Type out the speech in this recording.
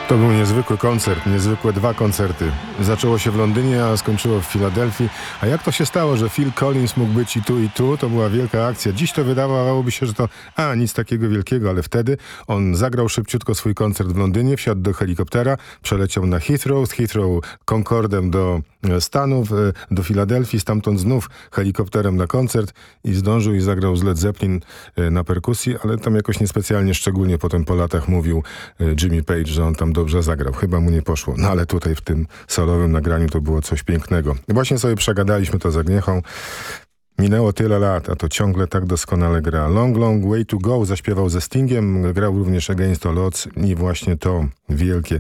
To był niezwykły koncert, niezwykłe dwa koncerty. Zaczęło się w Londynie, a skończyło w Filadelfii. A jak to się stało, że Phil Collins mógł być i tu? To była wielka akcja. Dziś to wydawałoby się, że to nic takiego wielkiego, ale wtedy on zagrał szybciutko swój koncert w Londynie, wsiadł do helikoptera, przeleciał na Heathrow, z Heathrow Concordem do Stanów, do Filadelfii, stamtąd znów helikopterem na koncert i zdążył i zagrał z Led Zeppelin na perkusji, ale tam jakoś niespecjalnie szczególnie potem po latach mówił Jimmy Page, że on tam dobrze zagrał. Chyba mu nie poszło. No ale tutaj w tym solowym nagraniu to było coś pięknego. Właśnie sobie przegadaliśmy to z Agniechą. Minęło tyle lat, a to ciągle tak doskonale gra. Long, Long Way to Go zaśpiewał ze Stingiem, grał również Against All Odds i właśnie to wielkie